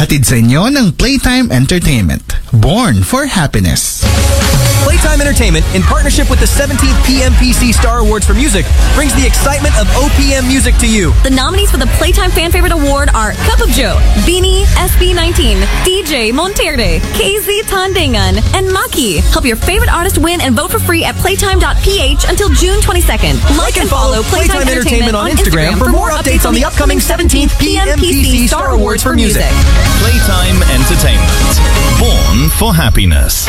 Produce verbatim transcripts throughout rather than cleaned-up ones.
Hatid sa inyo ng Playtime Entertainment. Born for happiness. Playtime Entertainment, in partnership with the seventeenth P M P C Star Awards for Music, brings the excitement of O P M music to you. The nominees for the Playtime Fan Favorite Award are Cup of Joe, Beanie, S B nineteen, D J Monterde, K Z Tandangan, and Maki. Help your favorite artist win and vote for free at playtime dot p h until June twenty-second. Like and follow Playtime Entertainment on Instagram for more updates on the upcoming seventeenth P M P C Star Awards for Music. Playtime Entertainment. Born for happiness.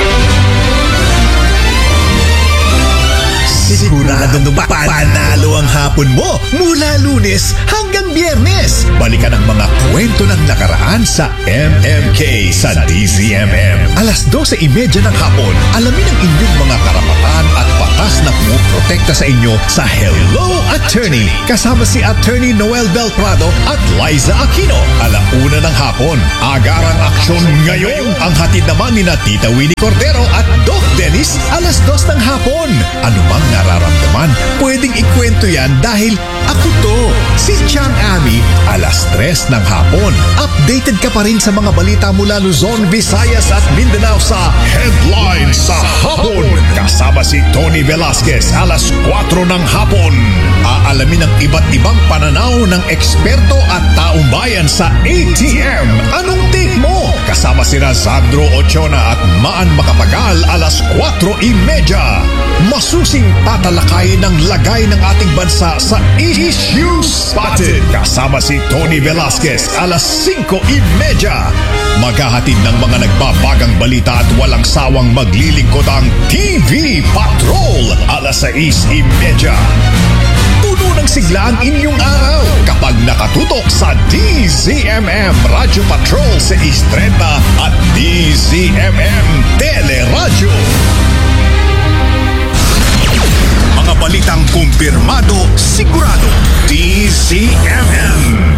Siguradong pa panalo ang hapon mo mula Lunes hanggang Biyernes. Balikan ang mga kwento ng nakaraan sa M M K sa D Z M M. Alas dose trenta ng hapon, alamin ang inyong mga karapatan at batas na puprotekta sa inyo sa Hello Attorney. Kasama si Attorney Noel Del Prado at Liza Aquino. Alauna ng hapon, agarang aksyon ngayon. Ang hatid naman ni na Tita Winnie Cordero at Doc Dennis alas dos ng hapon. Anumang nararamdaman, pwedeng ikwento yan dahil ako to, si Chang Ami, alas tres ng hapon. Updated ka pa rin sa mga balita mula Luzon, Visayas at Mindanao sa Headlines sa Hapon. Kasama si Tony Velasquez, alas kwatro ng hapon. Aalamin ang iba't ibang pananaw ng eksperto at taong bayan sa A T M. Anong take mo? Kasama sina Sandro Ochona at Maan Makapagal, alas kwatro trenta. Masusing tatalakayin ng lagay ng ating bansa sa Issue Spotted. Kasama si Tony Velasquez, alas singko trenta. Maghahatid ng mga nagbabagang balita at walang sawang maglilingkod ang T V Patrol, alas sais trenta. Puno ng sigla ang inyong araw kapag nakatutok sa D Z M M Radio Patrol sa Istreta at D Z M M Teleradyo. Mga balitang kumpirmado, sigurado, D Z M M.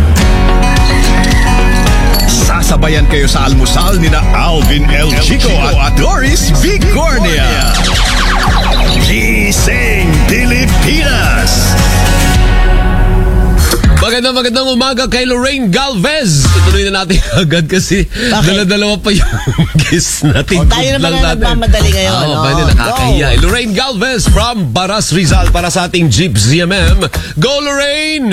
Sasabayan kayo sa almusal ni na Alvin El Chico at Doris Vigornia. Gising Pilipinas. Magandang magandang umaga kay Lorraine Galvez. Ituloy na natin agad kasi dala-dalawa pa yung guest natin. O, tayo naman na nagmamadali ngayon. Oo, no? pwede nakakahiya. Go. Lorraine Galvez from Baras Rizal para sa ating Jeep Z M M. Go Lorraine!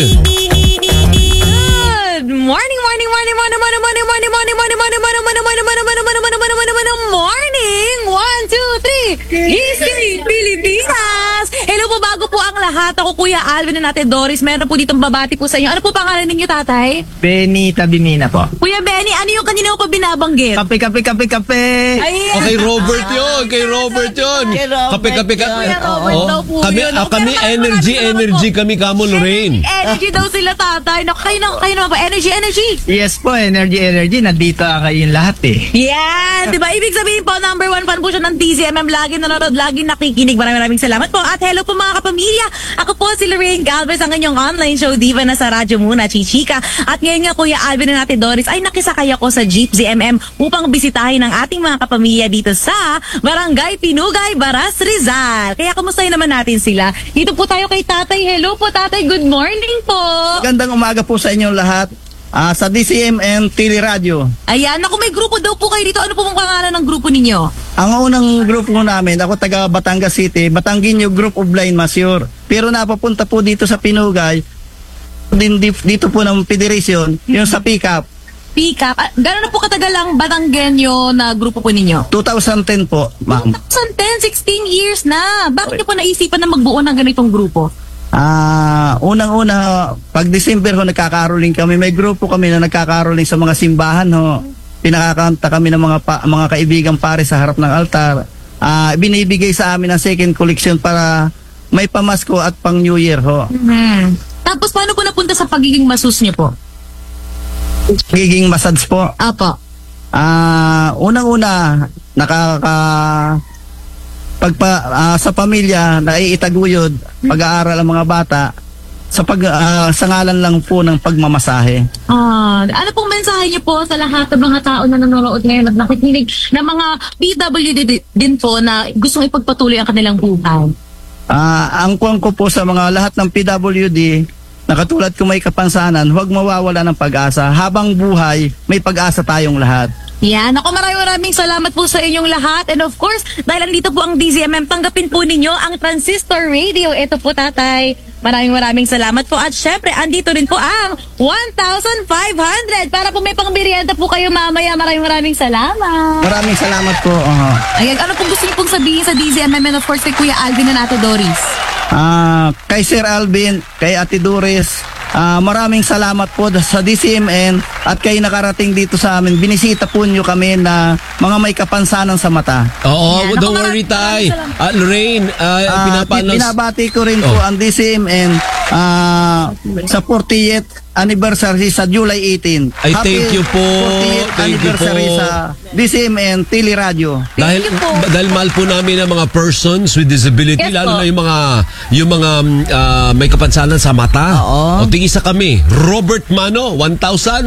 Good morning, morning, morning, morning, morning, morning, morning, morning, morning, morning, morning, morning, morning, morning, morning, morning, morning, morning, morning. One, two, three. Gising Pilipinas. Hello po, bago po ang lahat. Ako Kuya Alvin na natin Doris. Meron po ditong babati po sa inyo. Ano po pangalan ninyo, tatay? Benny Tabimina po. Kuya Benny, ano yung kanina ko binabanggit? Kape, kape, kape, kape. Ay, Okay, Robert yun. Kay Robert yun. Kay Robert Kape, kape, kape. Kuya Robert Oo. daw po Kami, yun. ah, kami Pero energy, marami naman energy po. kami kamo Lorraine. Energy daw sila, tatay. Naku, kayo, na, kayo naman po. Energy, energy. Yes po, energy, energy. Nandito kayong lahat eh. Yan! Diba? Ibig sabihin po, number one fan po siya ng D Z M M. Lagi nanonood, lagi nakikinig. Maraming maraming salamat po. At hello po mga kapamilya. Ako po si Lorraine Galvez, ang inyong online show diva na sa radyo muna, Chichika. At ngayon nga, Kuya Alvin na natin Doris, ay nakisakay ako sa Jeep Z M M upang bisitahin ang ating mga kapamilya dito sa Barangay Pinugay, Baras, Rizal. Kaya kumustahin naman natin sila. Dito po tayo kay tatay. Hello po, tatay. Good morning po. Magandang umaga po sa inyong lahat. Ah, sa D C M M Teleradio. Ayan, ako may grupo daw po kayo dito. Ano po ang pangalan ng grupo ninyo? Ang unang grupo ko namin, ako taga Batangas City, Batanguinho Group of Blind Mature. Pero napapunta po dito sa Pinugay, din dito po ng Federation, yung sa pick-up. Pick-up. Ah, gano'n na po katagal ang Batanggenyo na grupo po ninyo? twenty ten po, ma'am. twenty ten, sixteen years na. Bakit niyo po naisipan na magbuo ng ganitong grupo? Ah, unang-una, pag December ho nagkakaroling kami, may grupo kami na nagkakaroling sa mga simbahan ho. Pinakakanta kami ng mga pa, mga kaibigan pare sa harap ng altar. Ah, binibigay sa amin ang second collection para may pamasko at pang New Year ho. Mm-hmm. Tapos paano po napunta sa pagiging masus niyo po? Pagiging massage po. Apo. Ah, unang-una, nakaka pagpa ah, sa pamilya naiitaguyod, pag-aaral ang mga bata sa pag ah, sa ngalan lang po ng pagmamasahe. Ah, ano pong mensahe niyo po sa lahat ng mga tao na nanonood ngayon at nakikinig na mga P W D din po na gustong ipagpatuloy ang kanilang buhay? Ah, ang kuwang ko po sa mga lahat ng P W D na katulad kung may kapansanan, huwag mawawala ng pag-asa. Habang buhay, may pag-asa tayong lahat. Yan. Ako, maraming maraming salamat po sa inyong lahat. And of course, dahil andito po ang D Z M M, tanggapin po ninyo ang Transistor Radio. Ito po, tatay. Maraming maraming salamat po. At syempre, andito rin po ang one thousand five hundred para po may pangmerienda po kayo mamaya. Maraming maraming salamat. Maraming salamat po. Uh-huh. Ayan, ano pong gusto niyo pong sabihin sa D Z M M and of course kay Kuya Alvin and Ate Doris? Ah, kay Sir Alvin, kay Ate Doris, ah, maraming salamat po sa D C M N at kayo nakarating dito sa amin. Binisita po nyo kami na mga may kapansanan sa mata. Oo, Yan. don't Ako, worry, maraming Tay. salamat. Ah, Lorraine, uh, Ah, pinapanos... binabati ko rin po Oh. ang D C M N ah, sa fortieth anniversary sa July eighteenth. Ay, thank you po. fortieth Thank you anniversary po. sa D C M N Teleradio. Dahil you po. dahil mahal po namin ang mga persons with disability, Yes lalo po. na yung mga yung mga mm, ah, may kapansanan sa mata. Oo. O tingisa kami. Robert Mano, one thousand.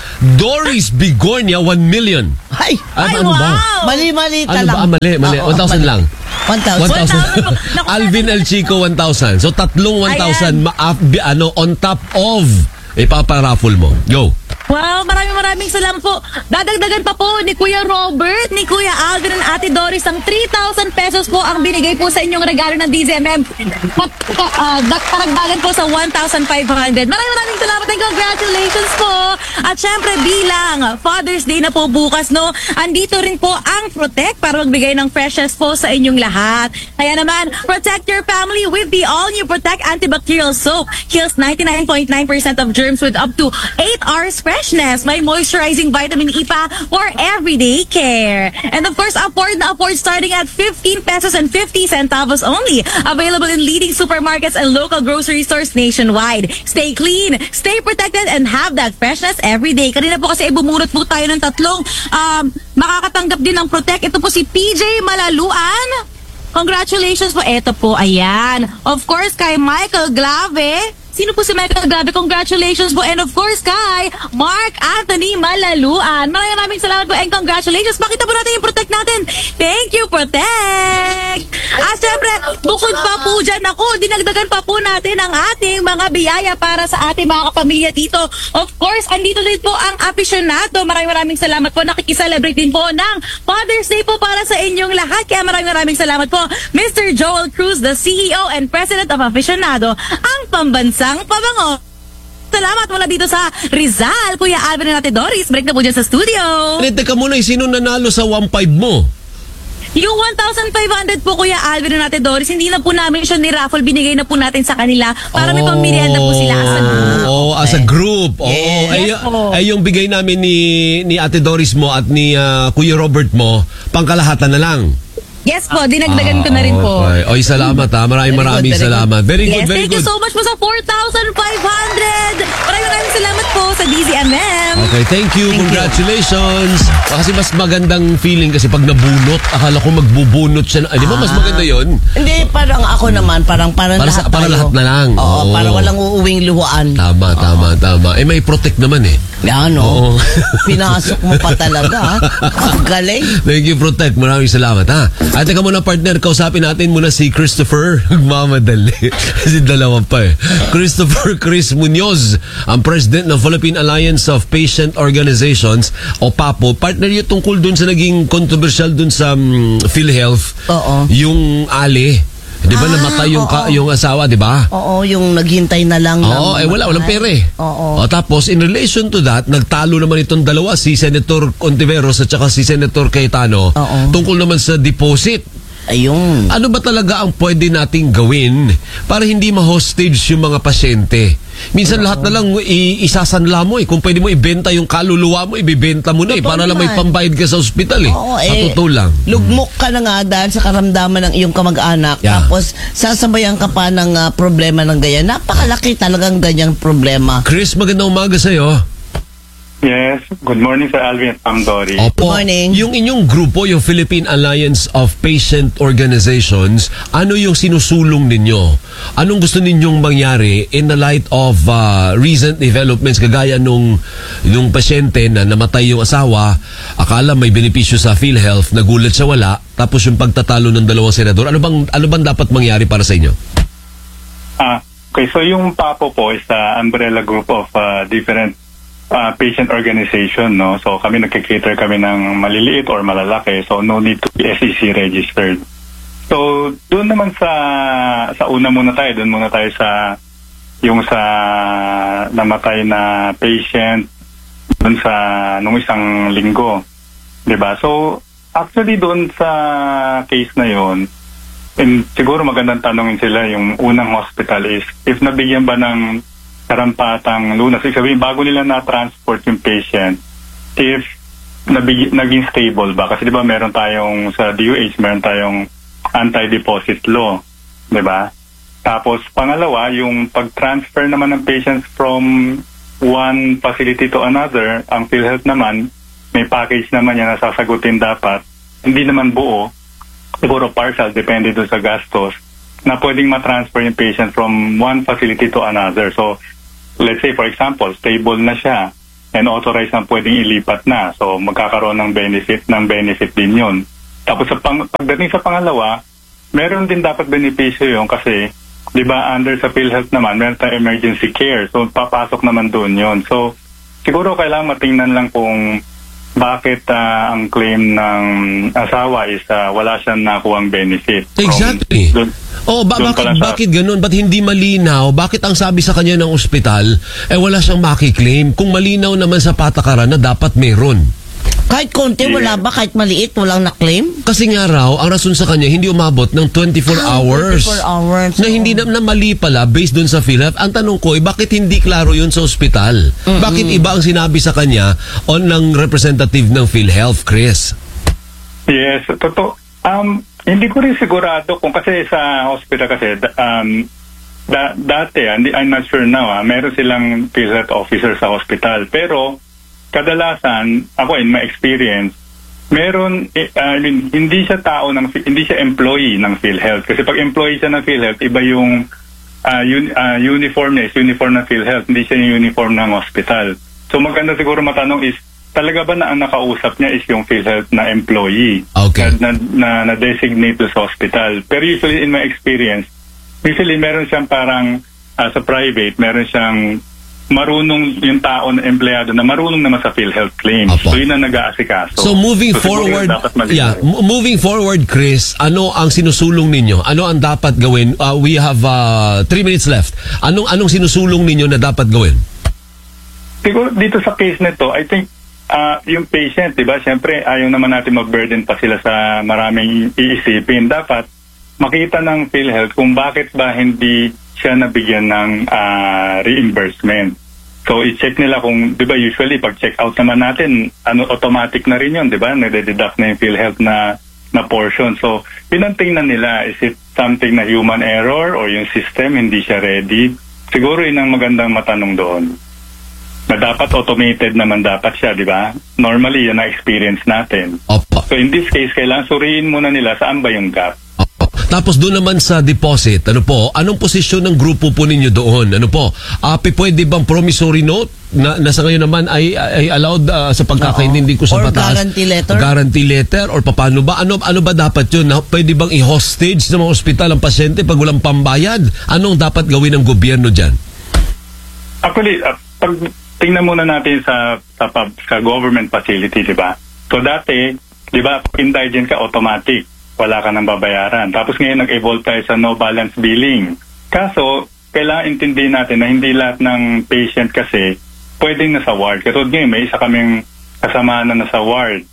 Doris Bigornia, one million. Ay, Ay, ano ba? wow! mali-mali Ano lang. ba? Ah, mali, mali. Oo, one thousand mali. lang. one thousand. one thousand. one thousand. Naku, Alvin El Chico, one thousand. So tatlong one thousand ma- ah, bi- ano on top of ipaparaffle mo. Go. Wow, maraming maraming salamat po. Dadagdagan pa po ni Kuya Robert, ni Kuya Alvin and Ate Doris ang three thousand pesos po ang binigay po sa inyong regalo ng D Z M M. Pat, uh, karagdagan po sa one thousand five hundred. Maraming maraming salamat and congratulations po. At syempre bilang Father's Day na po bukas, no, andito rin po ang Protect para magbigay ng freshness po sa inyong lahat. Kaya naman, protect your family with the all-new Protect Antibacterial Soap. Kills ninety-nine point nine percent of germs with up to eight hours freshness. May moisturizing vitamin E pa for everyday care. And of course, afford na afford starting at fifteen pesos and fifty centavos only. Available in leading supermarkets and local grocery stores nationwide. Stay clean, stay protected, and have that freshness every day. Kanina po kasi ibumurot po tayo ng tatlong um, makakatanggap din ng Protect. Ito po si P J Malaluan. Congratulations po. Ito po, ayan. Of course, kay Michael Glave. Sino po si Michael Glave? Congratulations po. And of course, kay Mark Anthony Malaluan. Maraming maraming salamat po and congratulations. Pakita po natin yung Protect natin. Thank you, Protect! At syempre, bukod pa po dyan, ako, dinagdagan pa po natin ang ating mga biyaya para sa ating mga kapamilya dito. Of course, andito din po ang aficionado. Maraming maraming salamat po. Nakikiselebrate din po ng Father's Day po para sa inyong lahat. Kaya maraming maraming salamat po, Mister Joel Cruz, the C E O and President of Aficionado, ang pambansang pabango. Salamat mula dito sa Rizal, Kuya Alvin and Ate Doris. Break na po dyan sa studio. Hindi, teka muna, sino nanalo sa one five mo? Yung one thousand five hundred po, Kuya Alvin and Ate Doris, hindi na po namin siya ni-raffle. Binigay na po natin sa kanila para may pamirienda po sila as a group. Oo, as a group. Oo. Yes. Ay, Yes po. ay yung bigay namin ni ni Ate Doris mo at ni ah, Kuya Robert mo, pangkalahatan na lang. Yes po, dinagdagan ko na rin po. Okay. Oy, salamat ha. Maraming Very maraming good, very salamat. Very good, Yes, very thank you good. so much po sa four thousand five hundred. Maraming maraming salamat po sa D Z M M. Okay, thank you. Thank you. Congratulations. Kasi mas magandang feeling kasi pag nabunot, akala ko magbubunot siya. Ay, di ba mas maganda yon? Hindi, parang ako naman, parang parang Para lahat sa- para tayo. lahat na lang. Oo, Oo. para walang uuwing luhaan. Tama, tama, tama. Eh, may protect naman eh. Yan, Oo. no? Pinasok mo pa talaga, ha? Ang galing. Thank you, Protect. Maraming salamat, ha? At teka muna, partner, kausapin natin muna si Christopher. Magmamadali. Kasi dalawa pa eh. Christopher Chris Munoz, ang President ng Philippine Alliance of Patient Organizations, o PAPO. Partner, yung tungkol dun sa naging controversial dun sa um, PhilHealth. Oo. Yung Ali. Di ba, Ah, namatay yung, ka, oo. yung asawa, di ba? Oo, yung naghintay na lang. Oo, ng- eh wala, walang pera eh. Oo. O, tapos, in relation to that, nagtalo naman itong dalawa, si Senator Contiveros at saka si Senator Cayetano, Oo. tungkol naman sa deposit. Ayun. Ano ba talaga ang pwede nating gawin para hindi ma-hostage yung mga pasyente? Minsan lahat na lang i- isasanla mo eh. Kung pwede mo ibenta yung kaluluwa mo, ibibenta mo na eh. Totoo Para lang may naman. pambayad ka sa ospital eh. Oo, Sa eh, totoo lang. Lugmok ka na nga dahil sa karamdaman ng iyong kamag-anak. Yeah. Tapos, sasabayan ka pa ng ah, problema ng ganyan. Napakalaki talagang ganyang problema. Chris, magandang umaga sa'yo. Yes, good morning Sir Alvin at Ma'am Dory. Opo. Good morning. Yung inyong grupo, yung Philippine Alliance of Patient Organizations, ano yung sinusulong ninyo? Anong gusto ninyong mangyari in the light of uh, recent developments kagaya nung, nung pasyente na namatay yung asawa, akala may benepisyo sa PhilHealth, nagulat siya wala, tapos yung pagtatalo ng dalawang senador, ano bang, ano bang dapat mangyari para sa inyo? Ah, Okay, so yung PAPO po is a umbrella group of uh, different uh, patient organization, no? So kami nagkikater kami ng maliliit or malalaki, so no need to be S E C registered. So doon naman sa sa una muna tayo, doon muna tayo sa yung sa namatay na patient doon sa nung isang linggo, 'di ba? So actually doon sa case na yon, and siguro magandang tanongin sila yung unang hospital is if nabigyan ba ng karampatang lunas, ibig sabihin bago nila na-transport yung patient, if nabig, naging stable ba? Kasi di ba meron tayong sa D O H, meron tayong anti-deposit law, di ba? Tapos pangalawa, yung pag-transfer naman ng patients from one facility to another, ang PhilHealth naman, may package naman yan na sasagutin dapat, hindi naman buo, siguro partial, depende doon sa gastos, na pwedeng matransfer yung patient from one facility to another. So, let's say, for example, stable na siya and authorized na pwedeng ilipat na. So, magkakaroon ng benefit, ng benefit din yun. Tapos, sa pang, pagdating sa pangalawa, meron din dapat benepisyo yun kasi, di ba, under sa PhilHealth naman, meron tayong emergency care. So, papasok naman doon yun. So, siguro kailangan matingnan lang kung bakit uh, ang claim ng asawa is uh, wala siyang nakuhang benefit. Exactly. Dun, oh, ba- dun bakit, sa... bakit ganun? Ba't hindi malinaw? Bakit ang sabi sa kanya ng ospital, eh wala siyang makiklaim? Kung malinaw naman sa patakaran na dapat meron. Kahit konti, Yeah. wala ba? Kahit maliit, walang na-claim? Kasi nga raw, ang rason sa kanya, hindi umabot ng twenty-four Ah, hours. twenty-four hours. Na hindi na, na mali pala based dun sa PhilHealth. Ang tanong ko, eh, bakit hindi klaro yun sa ospital? Mm-mm. Bakit iba ang sinabi sa kanya o ng representative ng PhilHealth, Chris? Yes, totoo. Um, hindi ko rin sigurado kung kasi sa hospital kasi, um, da, dati, hindi, I'm not sure now, ah, meron silang PhilHealth officer sa hospital. Pero, kadalasan, ako in my experience, meron, eh, I mean, hindi siya tao, ng, hindi siya employee ng PhilHealth. Kasi pag employee siya ng PhilHealth, iba yung uh, un, uh, uniform niya, is uniform ng PhilHealth, hindi siya yung uniform ng hospital. So maganda siguro matanong is, talaga ba na ang nakausap niya is yung PhilHealth na employee Okay. na, na, na designate sa hospital? Pero usually in my experience, usually meron siyang parang uh, sa private, meron siyang marunong yung tao na empleyado na marunong naman sa PhilHealth claims. Apo. So yun ang nag-aasikaso. So moving So, siguro forward, dapat malinaw. yeah, m- moving forward, Chris, ano ang sinusulong ninyo? Ano ang dapat gawin? Uh, we have uh, three minutes left. Anong anong sinusulong ninyo na dapat gawin? Siguro dito sa case nito, I think uh, yung patient, di ba, siyempre ayaw naman natin mag-burden pa sila sa maraming iisipin. Dapat makita ng PhilHealth kung bakit ba hindi siya nabigyan ng uh, reimbursement. So, i-check nila kung, di ba, usually, pag check out naman natin, ano, automatic na rin yun, di ba? Nade-deduct na yung PhilHealth na, na portion. So, yun ang tingnan nila. Is it something na human error or yung system hindi siya ready? Siguro yun ang magandang matanong doon. Na dapat automated naman dapat siya, di ba? Normally, yun ang experience natin. Opo. So, in this case, kailangan suriin muna nila saan ba yung gap. Opo. Tapos doon naman sa deposit, ano po, anong posisyon ng grupo po ninyo doon? Ano po, uh, pwede bang promissory note na, na sa ngayon naman ay, ay allowed uh, sa pagkakaintindi ko sa Or batas? guarantee letter? Guarantee letter? Or paano ba? Ano, ano ba dapat yun? Na, pwede bang i-hostage sa mga ospital ang pasyente pag walang pambayad? Anong dapat gawin ng gobyerno dyan? Actually, uh, pag tingnan muna natin sa sa, pub, sa government facility, di ba? So dati, di ba, indigent ka, automatic. Wala ka nang babayaran. Tapos ngayon nag-evolve tayo sa no balance billing. Kaso, kailangan intindihin natin na hindi lahat ng patient kasi pwedeng nasa ward. Katulad ngayon, may isa kaming kasama na nasa ward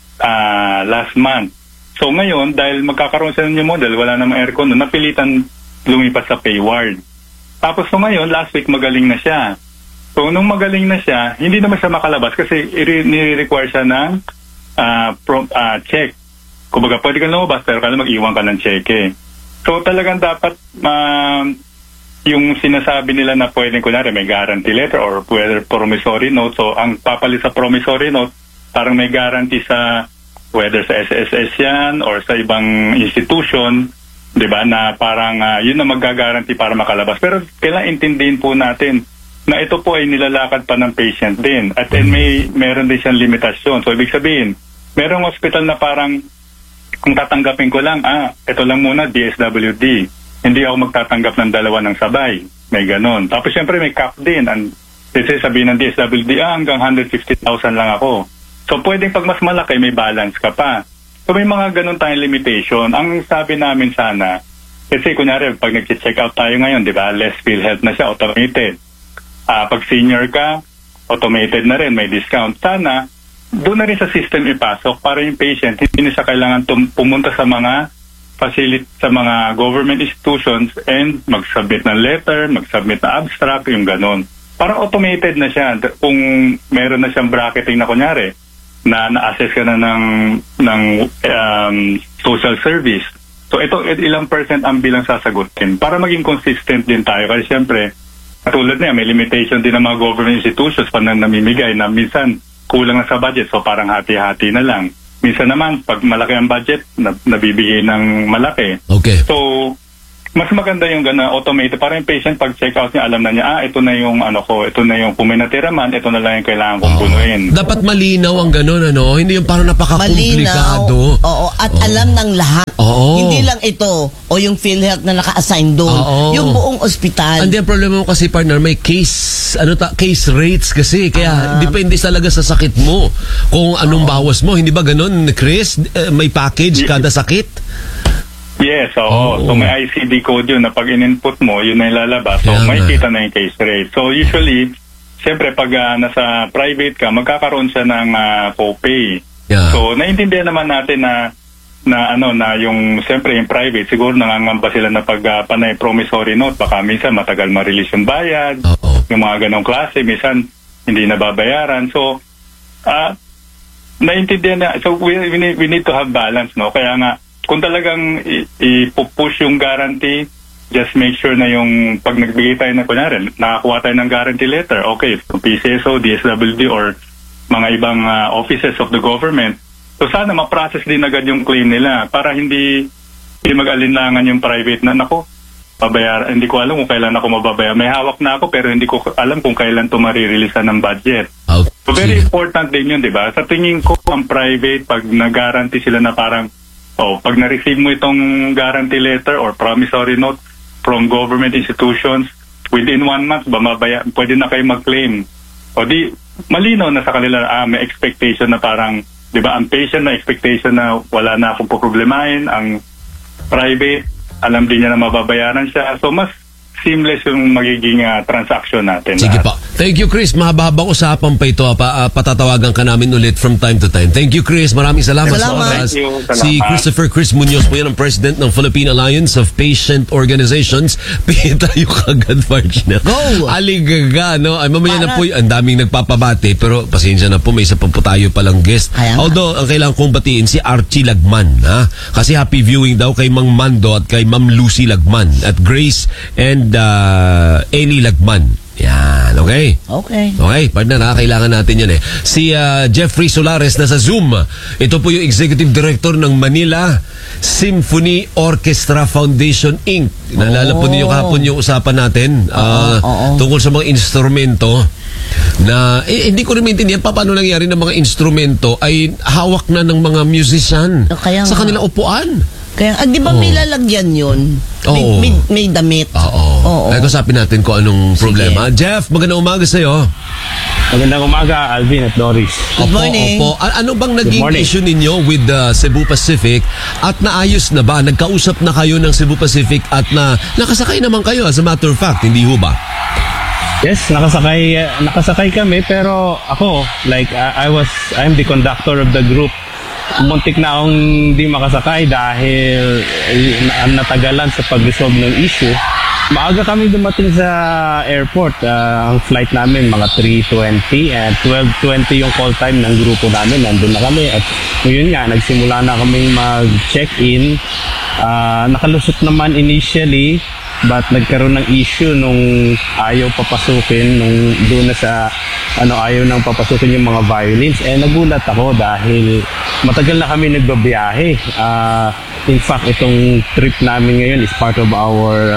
uh, last month. So ngayon, dahil magkakaroon sila ng new model, wala namang aircon, napilitan lumipat sa pay ward. Tapos so ngayon, last week magaling na siya. So nung magaling na siya, hindi naman siya makalabas kasi nire-require siya ng uh, pro- uh, check. Kumbaga, pwede kang lumabas pero kailangan mag-iwan ka ng cheque. So talagang dapat uh, yung sinasabi nila na pwedeng kunwari may guarantee letter or whether promissory note. So ang papalit sa promissory note, parang may guarantee sa whether sa S S S yan or sa ibang institution, di ba, na parang uh, yun na mag-guarantee para makalabas. Pero kailangan intindihin po natin na ito po ay nilalakad pa ng patient din. At then may meron din siyang limitasyon. So ibig sabihin, merong hospital na parang kung tatanggapin ko lang, ah, ito lang muna, D S W D. Hindi ako magtatanggap ng dalawa ng sabay. May ganon. Tapos syempre may cap din. And kasi sabihin ng D S W D, ah, hanggang one hundred fifty thousand lang ako. So pwedeng pag mas malaki, may balance ka pa. So may mga ganon tayong limitation. Ang sabi namin sana, kasi kunyari, pag nag-check out tayo ngayon, di ba, less PhilHealth na siya, automated. Uh, pag senior ka, automated na rin, may discount. Sana, doon na rin sa system ipasok para yung patient, hindi na siya kailangan tum- pumunta sa mga facility, sa mga government institutions and mag-submit ng letter, mag-submit na abstract, yung ganon. Parang automated na siya. Kung meron na siyang bracketing na kunyari, na na-assess ka na ng, ng um, social service. So ito, ilang percent ang bilang sasagutin para maging consistent din tayo. Kasi siyempre, katulad niya, may limitation din ng mga government institutions pa na namimigay na minsan kulang na sa budget, so parang hati-hati na lang. Minsan naman, pag malaki ang budget, nabibigay ng malaki. Okay. So, mas maganda yung gana automated para yung patient pag check out niya alam na niya, ah ito na yung ano ko, ito na yung kung may natira man, ito na lang yung kailangan kong punuin. Dapat malinaw ang gano'n, ano? Hindi yung parang napaka-komplikado. Oo, at oh. alam ng lahat. Oo. Hindi lang ito o yung PhilHealth na naka-assign doon. Oo. Yung buong ospital. Hindi, ang problema mo kasi, partner, may case ano ta case rates kasi. Kaya ah. depende talaga sa sakit mo kung anong Oo. bawas mo. Hindi ba gano'n, Chris? Uh, may package yeah. kada sakit? Yes, oo. Oh. So may I C D code yun na pag in-input mo, yun na ilalabas. So yeah, may kita na yung case rate. So usually, siyempre pag uh, nasa private ka, magkakaroon siya ng uh, copay. Yeah. So naiintindihan naman natin na na ano na yung siyempre yung private siguro nangangamba sila na pag uh, panay promissory note, baka minsan matagal ma-release yung bayad. Uh-oh. Yung mga ganong klase, minsan hindi nababayaran. So uh, naiintindihan na, so we, we, need, we need to have balance, no? Kaya nga kung talagang i-push yung guarantee, just make sure na yung pag nagbigay tayo na, kunyari, nakakuha tayo ng guarantee letter, okay, P C S O, D S W D, or mga ibang uh, offices of the government, so sana ma-process din agad yung claim nila para hindi, hindi mag-alinlangan yung private na, nako, babayar, hindi ko alam kung kailan ako mababayar. May hawak na ako pero hindi ko alam kung kailan ito marirelease ng budget. Okay. So very important din yun, di ba? Sa tingin ko, ang private, pag nag-guarantee sila na parang, oh, pag na-receive mo itong guarantee letter or promissory note from government institutions, within one month, ba mabaya, pwede na kayo mag-claim. O di, malinaw na sa kanila, ah, may expectation na parang, di ba, ang patient na expectation na wala na akong poproblemahin, ang private, alam din niya na mababayaran siya. So, mas seamless yung magiging uh, transaction natin. Sige pa. Thank you, Chris. Mahaba-habang usapan pa ito. Pa, uh, patatawagan ka namin ulit from time to time. Thank you, Chris. Maraming salamat, salamat. sa oras. Si Christopher Chris Munoz po yan, ang President ng Philippine Alliance of Patient Organizations. Tayo kagad, partner. Go! Aligaga, no? Ay, mamaya na po, ang daming nagpapabate, pero pasensya na po, may isa pa po tayo palang guest. Ayan. Although, ang kailangan kong batiin si Archie Lagman, ha? Kasi happy viewing daw kay Mang Mando at kay Ma'am Lucy Lagman at Grace and uh, Ellie Lagman. Yan, okay? Okay. Okay, partner, ha? Kailangan natin yan eh. Si uh, Jeffrey Solares na sa Zoom. Ito po yung Executive Director ng Manila Symphony Orchestra Foundation, Incorporated. Naalala po ninyo kahapon yung usapan natin uh, oh, oh, oh. tungkol sa mga instrumento na eh, hindi ko rin maintindihan pa paano nangyari ng mga instrumento ay hawak na ng mga musician Kaya sa kanilang upuan. Kaya, ah, di ba Oo. may lalagyan yun? May, Oo. may, may damit. Oo. Oo. Ay, kusapin natin kung anong problema. Jeff, magandang umaga sa'yo. Magandang umaga, Alvin at Doris. Good Opo, morning. Opo. A- ano bang naging morning. issue ninyo with the Cebu Pacific at naayos na ba? Nagkausap na kayo ng Cebu Pacific at na nakasakay naman kayo as a matter of fact, hindi ho ba? Yes, nakasakay uh, nakasakay kami pero ako, like uh, I was I'm the conductor of the group. Muntik na akong di makasakay dahil uh, natagalan sa pag-resolve ng issue. Maaga kami dumating sa airport. Uh, ang flight namin mga three twenty and twelve twenty yung call time ng grupo namin. Nandun na kami at ngayon nga, nagsimula na kami mag-check-in. Uh, nakalusot naman initially but nagkaroon ng issue nung ayaw papasukin nung doon na sa ano ayaw nang papasukin yung mga violins eh nagulat ako dahil matagal na kami nagbabiyahe. Uh, in fact itong trip namin ngayon is part of our